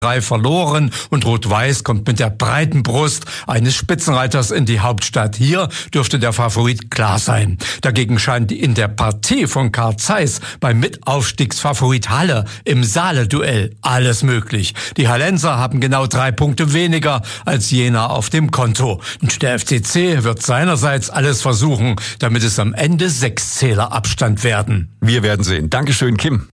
3 verloren und Rot-Weiß kommt mit der breiten Brust eines Spitzenreiters in die Hauptstadt. Hier dürfte der Favorit klar sein. Dagegen scheint in der Partie von Carl Zeiss beim Mitaufstiegsfavorit Halle im Saale-Duell alles möglich. Die Hallenser haben genau 3 Punkte weniger als Jena auf dem Konto. Und der FCC wird seinerseits alles versuchen, damit es am Ende 6 Zähler Abstand werden. Wir werden sehen. Dankeschön, Kim.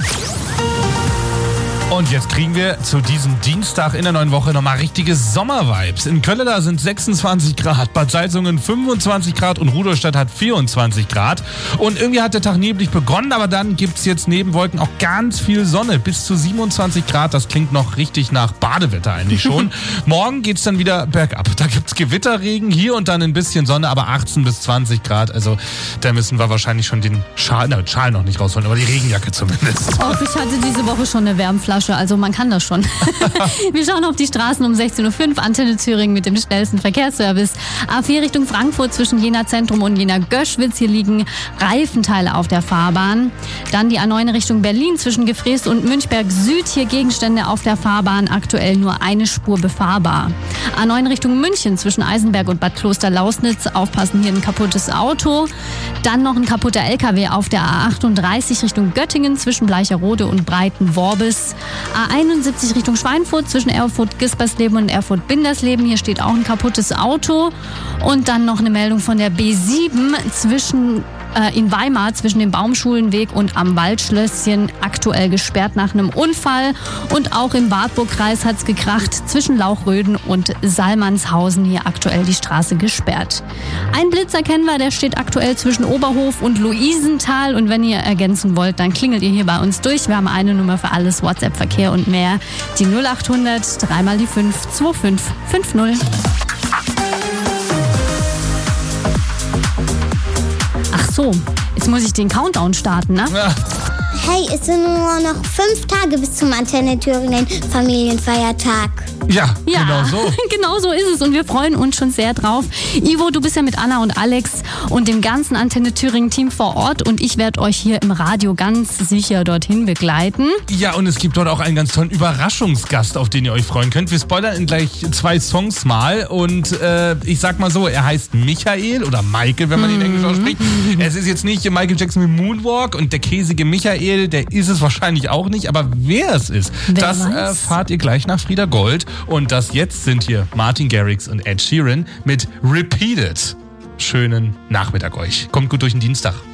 Und jetzt kriegen wir zu diesem Dienstag in der neuen Woche nochmal richtige Sommervibes. In Kölleda sind 26 Grad, Bad Salzungen 25 Grad und Rudolstadt hat 24 Grad. Und irgendwie hat der Tag neblig begonnen, aber dann gibt's jetzt neben Wolken auch ganz viel Sonne. Bis zu 27 Grad, das klingt noch richtig nach Badewetter eigentlich schon. Morgen geht's dann wieder bergab. Da gibt's Gewitterregen, hier und dann ein bisschen Sonne, aber 18 bis 20 Grad. Also da müssen wir wahrscheinlich schon den Schal noch nicht rausholen, aber die Regenjacke zumindest. Oh, ich hatte diese Woche schon eine Wärmflasche. Also man kann das schon. Wir schauen auf die Straßen um 16.05 Uhr. Antenne Thüringen mit dem schnellsten Verkehrsservice. A4 Richtung Frankfurt zwischen Jena Zentrum und Jena Göschwitz. Hier liegen Reifenteile auf der Fahrbahn. Dann die A9 Richtung Berlin zwischen Gefrees und Münchberg Süd. Hier Gegenstände auf der Fahrbahn. Aktuell nur eine Spur befahrbar. A9 Richtung München zwischen Eisenberg und Bad Kloster-Lausnitz. Aufpassen, hier ein kaputtes Auto. Dann noch ein kaputter LKW auf der A38 Richtung Göttingen zwischen Bleicherode und Breitenworbis. A71 Richtung Schweinfurt zwischen Erfurt-Gispersleben und Erfurt-Bindersleben. Hier steht auch ein kaputtes Auto. Und dann noch eine Meldung von der B7 in Weimar zwischen dem Baumschulenweg und am Waldschlösschen. Aktuell gesperrt nach einem Unfall. Und auch im Wartburgkreis hat's gekracht zwischen Lauchröden und Salmannshausen. Hier aktuell die Straße gesperrt. Ein Blitzer kennen wir, der steht aktuell zwischen Oberhof und Luisenthal. Und wenn ihr ergänzen wollt, dann klingelt ihr hier bei uns durch. Wir haben eine Nummer für alles, WhatsApp, Verkehr und mehr. Die 0800 3 mal die 5 2550. Ach so, jetzt muss ich den Countdown starten, ne? Ja. Hey, es sind nur noch 5 Tage bis zum Antenne Thüringen Familienfeiertag. Ja, genau so. Genau so ist es und wir freuen uns schon sehr drauf. Ivo, du bist ja mit Anna und Alex und dem ganzen Antenne Thüringen Team vor Ort und ich werde euch hier im Radio ganz sicher dorthin begleiten. Ja, und es gibt dort auch einen ganz tollen Überraschungsgast, auf den ihr euch freuen könnt. Wir spoilern in gleich 2 Songs mal und ich sag mal so, er heißt Michael oder Michael, wenn man ihn Englisch ausspricht. Es ist jetzt nicht Michael Jackson mit Moonwalk und der käsige Michael, der ist es wahrscheinlich auch nicht, aber wer es ist, das erfahrt ihr gleich nach Frieda Gold. Und das jetzt sind hier Martin Garrix und Ed Sheeran mit Repeated. Schönen Nachmittag euch. Kommt gut durch den Dienstag.